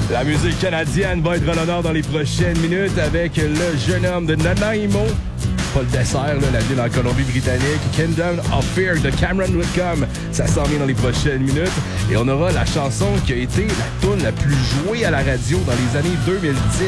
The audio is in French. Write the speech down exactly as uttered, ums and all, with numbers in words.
La musique canadienne va être à l'honneur dans les prochaines minutes avec le jeune homme de Nanaimo. Pas le dessert, là, la ville en Colombie-Britannique. Kingdom of Fear de Cameron Whitcomb. Ça s'en vient dans les prochaines minutes. Et on aura la chanson qui a été la tune la plus jouée à la radio dans les années deux mille dix.